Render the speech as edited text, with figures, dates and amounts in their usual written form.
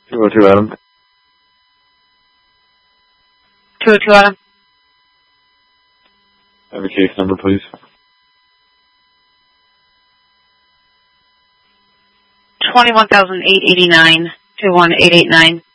202 Adam. 202 Adam. Have a case number, please. 21,889 21889.